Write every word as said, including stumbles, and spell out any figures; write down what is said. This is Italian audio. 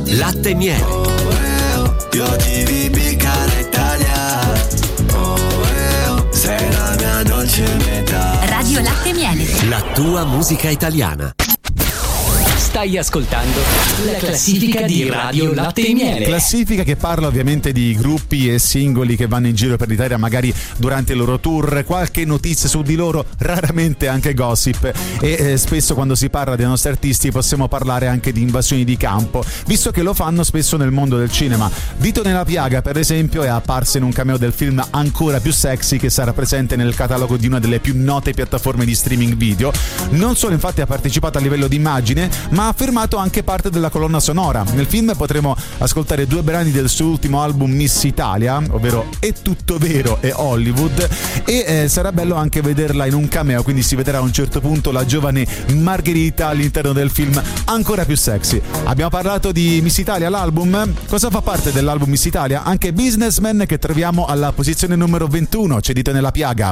Latte e miele. Oh, eh, oh, io ti vi piccare Italia. Oh, eh, oh, sei la mia dolce metà. Radio Latte e Miele. La tua musica italiana. Stai ascoltando la classifica di Radio Latte e Miele. Classifica che parla ovviamente di gruppi e singoli che vanno in giro per l'Italia magari durante il loro tour, qualche notizia su di loro, raramente anche gossip, e eh, spesso quando si parla dei nostri artisti possiamo parlare anche di invasioni di campo, visto che lo fanno spesso nel mondo del cinema. Dito nella piaga, per esempio, è apparsa in un cameo del film Ancora più sexy, che sarà presente nel catalogo di una delle più note piattaforme di streaming video. Non solo infatti ha partecipato a livello di immagine, ma ha firmato anche parte della colonna sonora. Nel film potremo ascoltare due brani del suo ultimo album Miss Italia, ovvero È tutto vero e Hollywood, e eh, sarà bello anche vederla in un cameo, quindi si vedrà a un certo punto la giovane Margherita all'interno del film Ancora più sexy. Abbiamo parlato di Miss Italia, l'album. Cosa fa parte dell'album Miss Italia? Anche Businessman, che troviamo alla posizione numero ventuno, c'è Dito nella piaga.